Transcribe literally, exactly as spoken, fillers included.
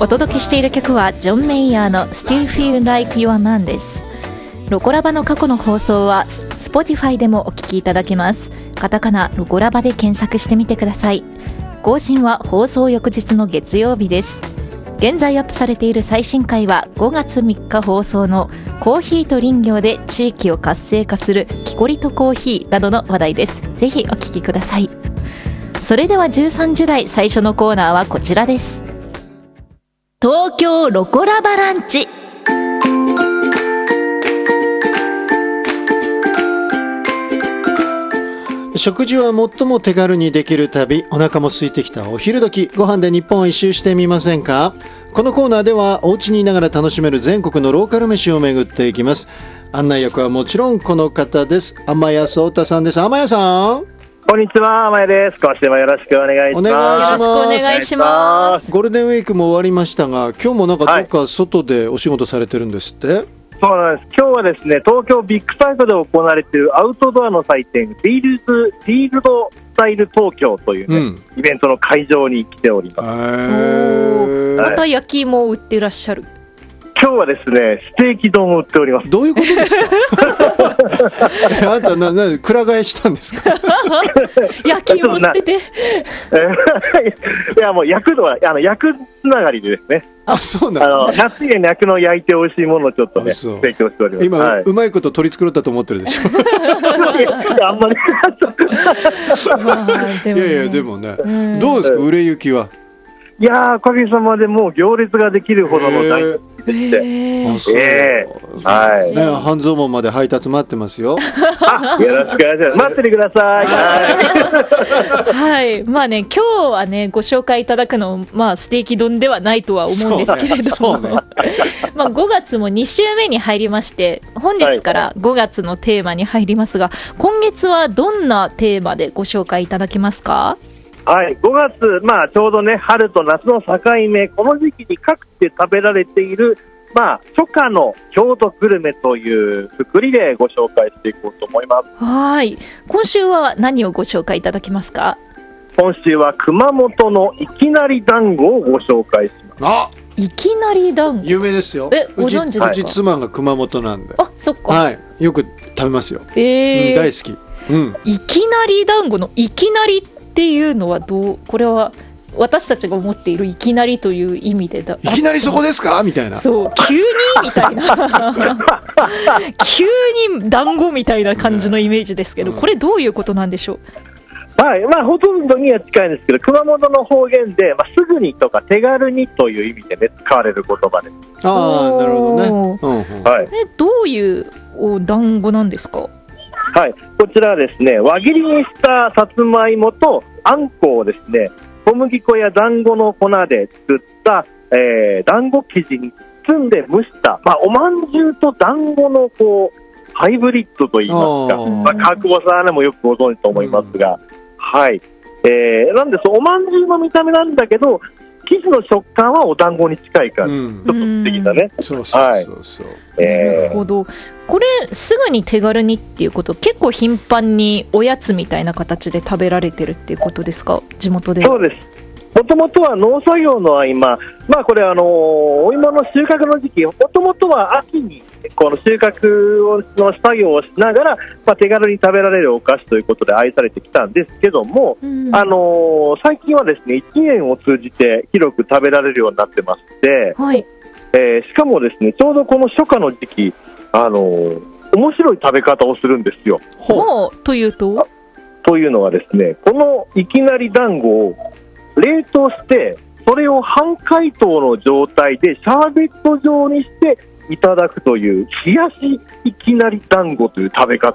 お届けしている曲はジョン・メイヤーの Still Feel Like Your Man です。ロコラバの過去の放送は Spotify でもお聞きいただけます。カタカナロコラバで検索してみてください。更新は放送翌日の月曜日です。現在アップされている最新回はごがつみっか放送のコーヒーと林業で地域を活性化するキコリとコーヒーなどの話題です。ぜひお聞きください。それではじゅうさんじ台最初のコーナーはこちらです。東京ロコラバランチ。 食事は最も手軽にできる旅。お腹も空いてきたお昼時、ご飯で日本を一周してみませんか？このコーナーではお家にいながら楽しめる全国のローカル飯を巡っていきます。案内役はもちろんこの方です。天谷壮太さんです。天谷さん、 こんにちは、天谷です。今週もよろしくお願いします。 お願いします。 よろしくお願いします。 ゴールデンウィークも終わりましたが、今日もなんかどっか外でお仕事されてるんですって？はい、 そうなんです。今日はですね、東京ビッグサイトで行われているアウトドアの祭典、フィールズ、フィールドスタイル東京という、ね、うん、イベントの会場に来ております。 お、また焼き芋を売ってらっしゃる。 今日はですね、ステーキ丼を売っております。 どういうことですか？あんたな、な、くら替えしたんですか？ 焼き芋捨てて。いや、もう焼くのは、あの焼くつながりでですね。 あ、そうなんだ。 あの夏に焼くのを焼いて美味しいものをちょっとね、提供しております。 今、はい、うまいこと取り繕ったと思ってるでしょ。 いや、あんまり。 まあ、ね、いやいや、でもね、どうですか、売れ行きは。 いやー、おかげさまでもう行列ができるほどの大人気でして、 えーえーはいね、半蔵門まで配達待ってますよ。 あ、よろしくお願いします。待っててください。 はい、はい、まあね、今日はねご紹介いただくの、まあ、ステーキ丼ではないとは思うんですけれども、ねねまあ、ごがつもに週目に入りまして、本日からごがつのテーマに入りますが、はい、今月はどんなテーマでご紹介いただけますか？ はい、ごがつ、まあ、ちょうどね、春と夏の境目、この時期に各地で食べられている、まあ、初夏の郷土グルメというくくりでご紹介していこうと思います。 はい、今週は何をご紹介いただけますか？ 今週は熊本のいきなり団子をご紹介します。 あ、 いきなり団子、 有名ですよ。 え、ご存知ですか？ うち妻が熊本なんで。 あ、そっか、 はい、よく食べますよ。 えーうん、大好き、うん、 いきなり団子のいきなりっていうのはどう、これは私たちが思っているいきなりという意味でだ、 いきなりそこですかみたいな、 そう急にみたいな急に団子みたいな感じのイメージですけど、これどういうことなんでしょう？ はい、まあ、ほとんどには近いんですけど、熊本の方言で、まあ、すぐにとか手軽にという意味で、ね、使われる言葉です。 ああ、なるほどね、うんうん、 はい、 え、どういうお団子なんですか？ はい、こちらはですね、輪切りにしたさつまいもとあんこをですね、小麦粉や団子の粉で作った、えー、団子生地に包んで蒸した、まあ、おまんじゅうと団子のこうハイブリッドといいますか、まあ、川久保さんもよくご存知と思いますが、うん、はい、えー、なんでそう、おまんじゅうの見た目なんだけど、生地の食感はお団子に近い感じ、うん、ちょっと素敵だね。 そうそうそうそう、 はい、えー、なるほど。これすぐに手軽にっていうこと、結構頻繁におやつみたいな形で食べられてるっていうことですか？地元で。 そうです。もともとは農作業の合間、まあ、これあのお芋の収穫の時期、もともとは秋にこの収穫の作業をしながら、まあ、手軽に食べられるお菓子ということで愛されてきたんですけども、うん、あの最近はですね、いちねんを通じて広く食べられるようになってまして、 はい、 えー、しかもですね、ちょうどこの初夏の時期、あのー、面白い食べ方をするんですよ。 ほう、というとというのはですね、このいきなり団子を冷凍して、それを半解凍の状態でシャーベット状にしていただくという冷やしいきなり団子という食べ方